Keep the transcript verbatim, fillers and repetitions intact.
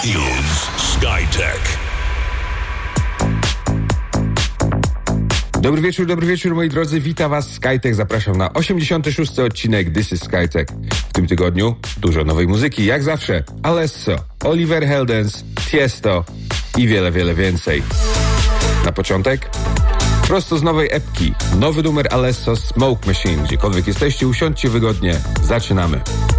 is Skytech. Dobry wieczór, dobry wieczór moi drodzy, witam was Skytech, zapraszam na osiemdziesiąty szósty odcinek This is Skytech. W tym tygodniu dużo nowej muzyki, jak zawsze Alesso, Oliver Heldens, Tiesto i wiele, wiele więcej. Na początek prosto z nowej epki, nowy numer Alesso Smoke Machine. Gdziekolwiek jesteście, usiądźcie wygodnie, zaczynamy.